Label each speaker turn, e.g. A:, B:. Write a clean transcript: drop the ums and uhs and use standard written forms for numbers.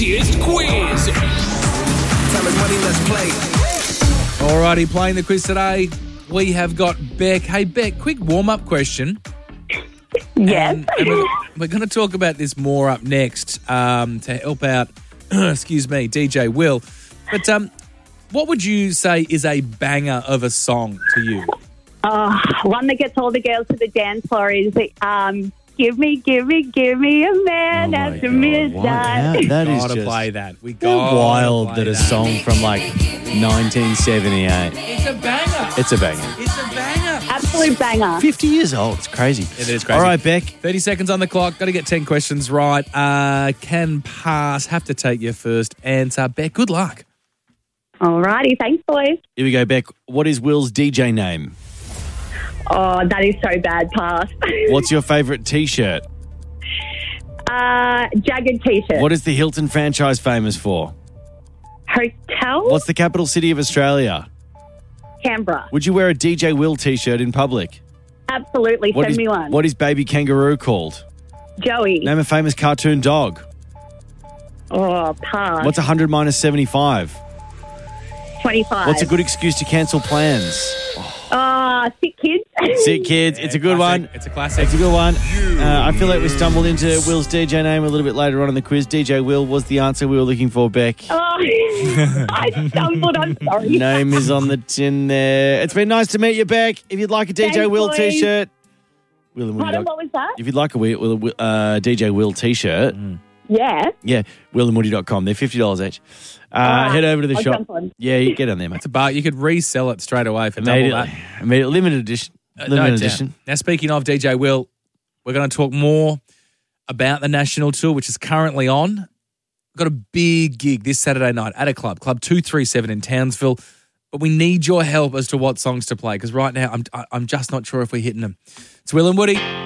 A: craziest quiz.
B: Time is money, let's play.
C: Alrighty, playing the quiz today, we have got Beck. Hey, Beck, quick warm-up question.
D: Yes.
C: And we're going to talk about this more up next to help out, DJ Will. But what would you say is a banger of a song to you?
D: One that gets all the girls to the dance floor is Give me a man after midnight.
E: That is
C: Gotta
E: just
C: play that. We
E: so
C: got
E: wild that a song from like 1978.
C: It's a banger.
E: It's a banger.
C: It's a banger.
D: Absolute banger.
E: 50 years old. It's crazy.
C: It is crazy.
E: All right, Beck.
C: 30 seconds on the clock. Got to get 10 questions right. Can pass. Have to take your first answer. Beck, good luck.
D: Alrighty, thanks, boys.
E: Here we go, Beck. What is Will's DJ name?
D: Oh, that is so bad. Pass.
E: What's your favourite T-shirt?
D: Jagged T-shirt.
E: What is the Hilton franchise famous for?
D: Hotel?
E: What's the capital city of Australia?
D: Canberra.
E: Would you wear a DJ Will T-shirt in public?
D: Absolutely. Send me one.
E: What is baby kangaroo called?
D: Joey.
E: Name a famous cartoon dog.
D: Oh, pass.
E: What's 100 minus 75?
D: 25.
E: What's a good excuse to cancel plans?
D: Sick kids.
E: Sick kids. It's a good
C: classic.
E: one.
C: It's a classic.
E: It's a good one. I feel like we stumbled into Will's DJ name a little bit later on in the quiz. DJ Will was the answer we were looking for, Beck.
D: Oh, I stumbled. I'm sorry.
E: Name is on the tin there. It's been nice to meet you, Beck. If you'd like a DJ
D: Thanks,
E: Will
D: boys.
E: T-shirt.
D: Pardon, what was that?
E: If you'd like a DJ Will T-shirt,
D: Yeah.
E: yeah, willandwoody.com. They're $50 each. Head over to the
D: I'll
E: shop.
D: jump on.
E: Yeah, you get on there, mate.
C: It's a bar. You could resell it straight away for double that.
E: Immediately. Limited edition. Limited edition.
C: Now, speaking of DJ Will, we're going to talk more about the national tour, which is currently on. We've got a big gig this Saturday night at a club, Club 237 in Townsville. But we need your help as to what songs to play because right now I'm just not sure if we're hitting them. It's Will and Woody.